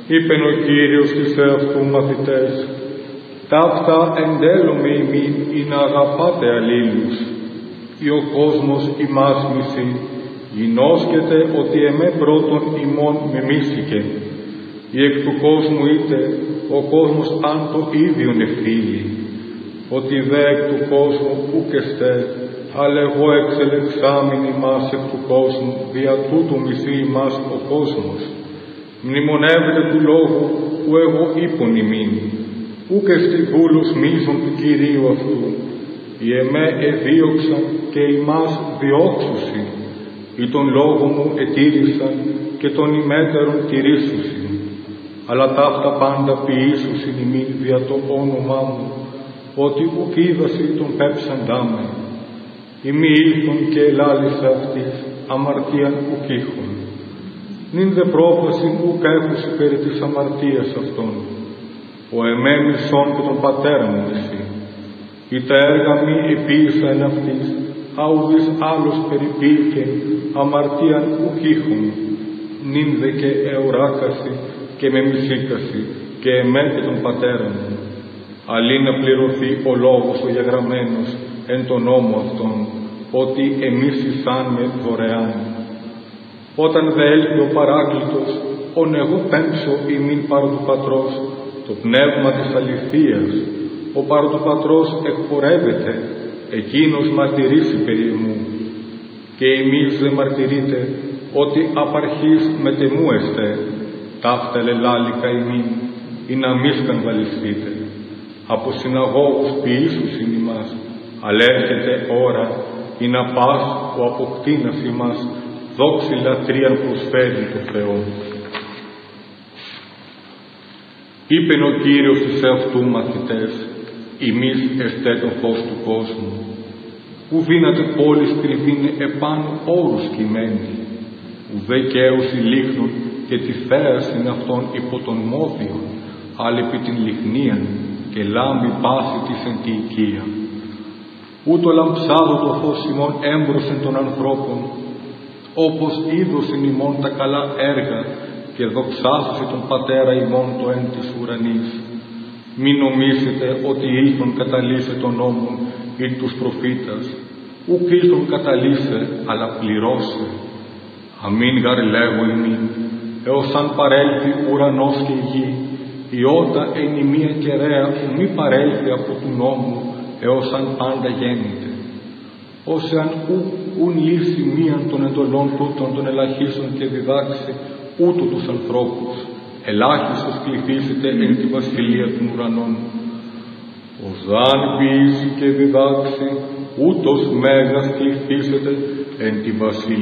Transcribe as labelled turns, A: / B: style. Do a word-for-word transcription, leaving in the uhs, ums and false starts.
A: Είπεν ο Κύριος στις εαυτού μαθητές, ταύτα εντέλομαι ημίν ή να αγαπάτε αλλήλους, ή ο κόσμος ημάς μισεί, γινώσκεται ότι εμέ πρώτον ημών με μίσηκε, ή εκ του κόσμου είτε ο κόσμος αν το ίδιον ευθύλει, ότι δε εκ του κόσμου ούκεστε, αλλά εγώ εξελεξάμην ημάς εκ του κόσμου, δια τούτου μισεί ημάς ο κόσμος. Μνημονεύετε του λόγου που εγώ είπον ημίν, ούκεστη δούλους μίσων του Κυρίου αυτού, οι εμέ εδίωξαν και ημάς διώξουσιν, ή τον λόγο μου ετήρησαν και τον ημέτερον τηρήσουσιν, αλλά ταύτα πάντα ποιήσουσιν ημίν δια το όνομά μου, ότι ουκ είδαση τον πέψαντά με, ημί ήλθον και ελάλησα αυτής, αμαρτίαν ουκ είχον. Νυν δε πρόφαση ουκ έχουσι περί της αμαρτίας αυτών, ο εμέ μισόν και τον πατέρα μου εσύ, ή τα έργα μη επίησα εν αυτής, αουδής άλλος περιποίηκε, αμαρτίαν ουκ είχον, νυν δε και εωράκαση και με μισήκαση, και εμέ και τον πατέρα μου, αλλή να πληρωθεί ο λόγος ο γεγραμμένος εν τον νόμο αυτόν, ότι εμείς εισάν με δωρεάν. Όταν δε έλθει ο Παράκλητος, ον εγώ πέμψω ημίν παρό του Πατρός, το πνεύμα της αληθείας, ο παρό του Πατρός εκπορεύεται, εκείνος μαρτυρήσει περί εμού, και εμείς δε μαρτυρείτε ότι απαρχής μετεμού εστέ, ταύτα λελάλικα ημίν, ή να μη σκανδαλιστείτε. Από συναγώγους ποιήσουσιν ημάς, αλλά έρχεται ώρα, ή να πας ο αποκτήνας ημάς, δόξη λατρείαν προσφέρει το Θεό. Είπεν ο Κύριος εις εαυτού μαθητές, ημείς εστέ το φως του κόσμου, ου δύναται πόλης κρυβήν επάνω όρους κειμένη, ουδέ καίους ηλίχνων και τη θέασιν αυτών υπό τον μόδιον, αλλά επί την λιχνίαν και λάμπει πάση της εν τη οικία. Ούτω λαμψάδο το φως ημών έμπροσεν των ανθρώπων, όπως είδωσιν ημών τα καλά έργα και δοξάσωσε τον Πατέρα ημών το εν της ουρανής. Μη νομίσετε ότι ήλθον καταλύσε τον νόμον ή τους προφήτας, ουκ ήλθον καταλύσε, αλλά πληρώσε. Αμήν γαρ λέγω ημίν, έως αν παρέλθει ουρανός και γη, η ότα εν η μία κεραία που μη παρέλθει από του νόμου, έως αν πάντα γέννηται. Ως εάν ου, ουν λύσει μίαν των εντολών τούτων των ελαχίστων και διδάξει ούτω τους ανθρώπους, ελάχιστος κληθήσετε εν τη βασιλεία των ουρανών. Ως αν ποιήσει και διδάξει, ούτως μέγας κληθήσετε εν τη βασιλεία